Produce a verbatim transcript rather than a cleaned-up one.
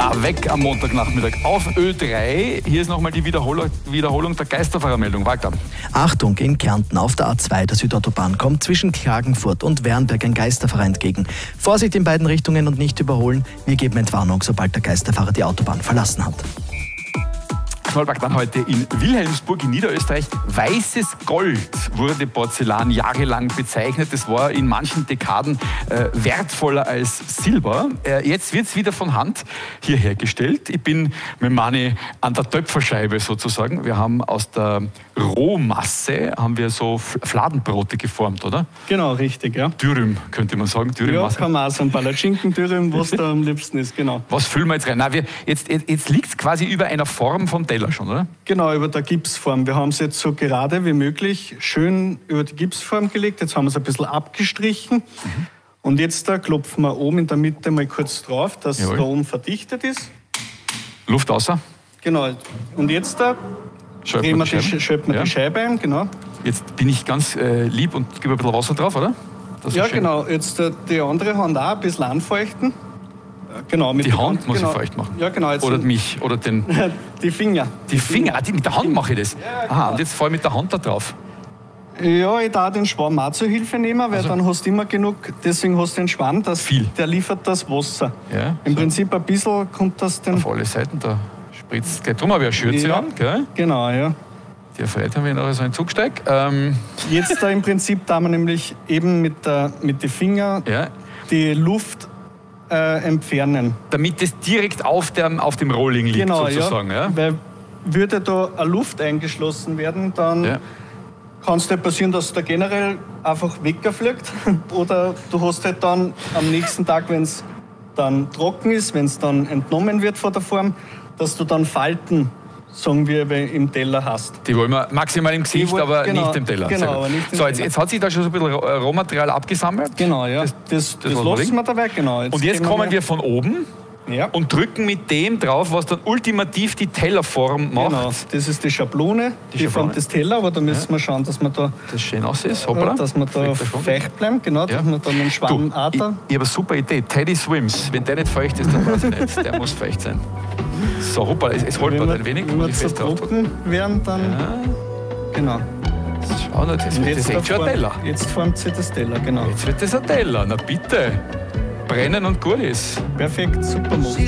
Weg am Montagnachmittag auf Ö drei. Hier ist nochmal die Wiederholung, Wiederholung der Geisterfahrermeldung. Walter. Achtung, in Kärnten auf der A zwei der Südautobahn kommt zwischen Klagenfurt und Wernberg ein Geisterfahrer entgegen. Vorsicht in beiden Richtungen und nicht überholen. Wir geben Entwarnung, sobald der Geisterfahrer die Autobahn verlassen hat. Knollberg dann heute in Wilhelmsburg in Niederösterreich. Weißes Gold wurde Porzellan jahrelang bezeichnet. Das war in manchen Dekaden äh, wertvoller als Silber. Äh, jetzt wird es wieder von Hand hier hergestellt. Ich bin mit Mani an der Töpferscheibe sozusagen. Wir haben aus der Rohmasse haben wir so Fladenbrote geformt, oder? Genau, richtig, ja. Dürüm, könnte man sagen. Dürüm ja, kann man auch sagen. Palatschinken-Dürüm, was da am liebsten ist, genau. Was füllen wir jetzt rein? Na, wir, jetzt jetzt, jetzt liegt es quasi über einer Form vom Teller schon, oder? Genau, über der Gipsform. Wir haben es jetzt so gerade wie möglich schön über die Gipsform gelegt. Jetzt haben wir es ein bisschen abgestrichen. Mhm. Und jetzt da klopfen wir oben in der Mitte mal kurz drauf, dass es da oben verdichtet ist. Luft außer. Genau. Und jetzt da schöpfen wir, die, die, schöpfen wir ja. die Scheibe ein. Genau. Jetzt bin ich ganz äh, lieb und gebe ein bisschen Wasser drauf, oder? Das ja, genau. Jetzt äh, die andere Hand auch ein bisschen anfeuchten. Genau, mit die Hand, Hand muss genau. ich feucht machen? Ja, genau. Jetzt oder mich? Oder den... die Finger. Die Finger? Ah, die, mit der Hand mache ich das? Ja, genau. Aha, und jetzt fahre ich mit der Hand da drauf? Ja, ich darf den Schwamm auch zur Hilfe nehmen, weil also. dann hast du immer genug, deswegen hast du den Schwamm, das, Viel. der liefert das Wasser. Ja, Im so. Prinzip ein bisschen kommt das dann... Auf alle Seiten, da spritzt gleich. Drum habe ich eine Schürze ja, an, gell? Genau, ja. Die erfreut haben wir noch so einen Zugsteig. Ähm. Jetzt da im Prinzip da wir nämlich eben mit, der, mit den Fingern ja. die Luft Äh, entfernen. Damit es direkt auf dem, auf dem Rolling liegt, genau, sozusagen. Ja. Ja? Weil würde da eine Luft eingeschlossen werden, dann ja. kann es nicht passieren, dass der generell einfach wegfliegt. Oder du hast halt dann am nächsten Tag, wenn es dann trocken ist, wenn es dann entnommen wird von der Form, dass du dann Falten, sagen wir, im Teller hast. Die wollen wir maximal im Gesicht, wollt, aber genau, nicht im Teller. Genau, aber nicht im so, jetzt, Teller. jetzt hat sich da schon so ein bisschen Rohmaterial abgesammelt. Genau, ja. Das, das, das, das lassen wir dabei, genau. Jetzt und jetzt kommen wir von oben ja. und drücken mit dem drauf, was dann ultimativ die Tellerform macht. Genau, das ist die Schablone, die, die Form des Teller, aber da müssen wir schauen, dass wir da... Das schön aus ist, hoppala. Dass wir da feucht bleiben, genau, ja. dass wir da den Schwamm du, auch da... Ich, ich habe eine super Idee, Teddy Swims. Wenn der nicht feucht ist, dann weiß ich nicht. Der muss feucht sein. So, hoppala, es holt man ein wenig. Wenn wir zu trocken werden, dann... Ja. Genau. Schau, das wird das echt schon ein Teller. Jetzt formt sich das Teller, genau. Jetzt wird das ein Teller, na bitte. Brennen und gut ist. Perfekt, super.